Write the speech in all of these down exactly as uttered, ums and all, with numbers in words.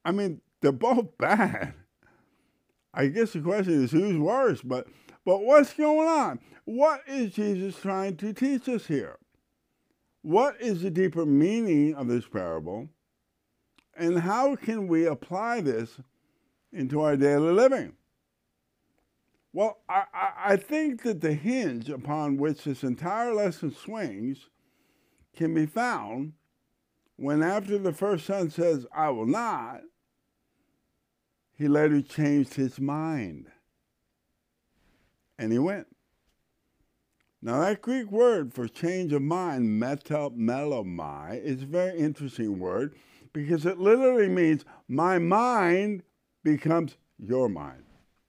I mean, they're both bad. I guess the question is who's worse, but but what's going on? What is Jesus trying to teach us here? What is the deeper meaning of this parable? And how can we apply this into our daily living? Well, I, I think that the hinge upon which this entire lesson swings can be found when, after the first son says, I will not, he later changed his mind. And he went. Now, that Greek word for change of mind, metamelomai, is a very interesting word because it literally means my mind becomes your mind.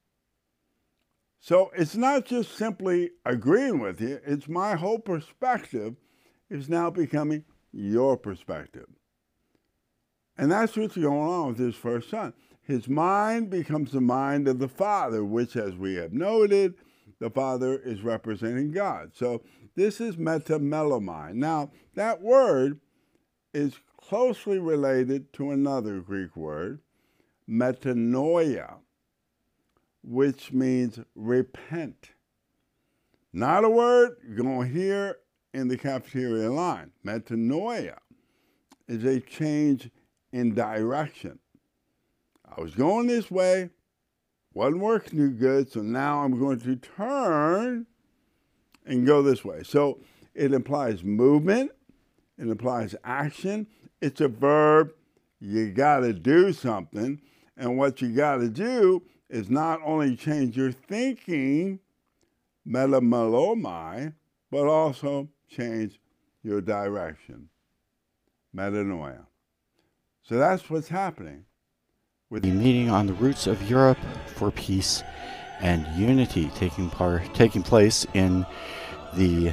So it's not just simply agreeing with you, it's my whole perspective is now becoming your perspective. And that's what's going on with his first son. His mind becomes the mind of the Father, which, as we have noted, the Father is representing God. So this is metamelomai. Now, that word is closely related to another Greek word, metanoia, which means repent. Not a word you're going to hear in the cafeteria line. Metanoia is a change in direction. I was going this way, wasn't working too good, so now I'm going to turn and go this way. So it implies movement, it implies action. It's a verb. You got to do something, and what you got to do is not only change your thinking, metamelomai, but also change your direction, metanoia. So that's what's happening. With the meeting on the roots of Europe for peace and unity taking part, taking place in the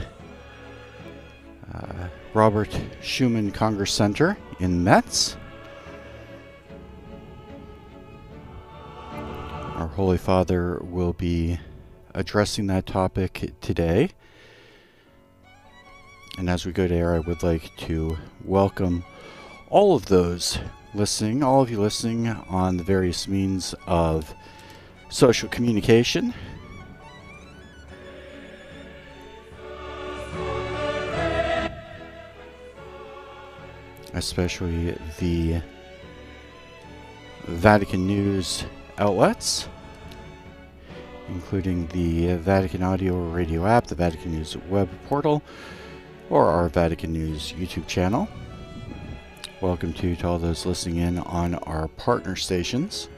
uh, Robert Schuman Congress Center in Metz. Our Holy Father will be addressing that topic today. And as we go to air, I would like to welcome all of those listening, all of you listening on the various means of social communication. Especially the Vatican News outlets, including the Vatican Audio or Radio app, the Vatican News web portal, or our Vatican News YouTube channel. Welcome to, to all those listening in on our partner stations.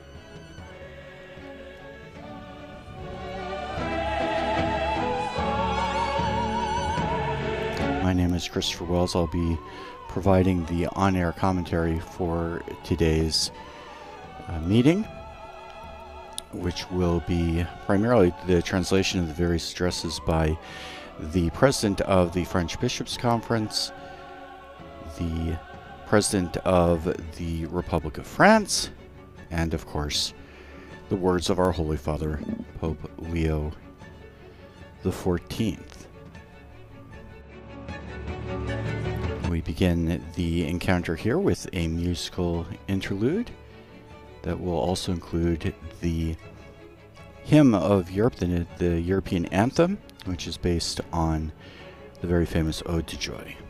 My name is Christopher Wells. I'll be providing the on-air commentary for today's uh, meeting, which will be primarily the translation of the various addresses by the President of the French Bishops' Conference, the President of the Republic of France, and of course, the words of our Holy Father, Pope Leo the fourteenth. We begin the encounter here with a musical interlude that will also include the Hymn of Europe, the, the European anthem, which is based on the very famous Ode to Joy.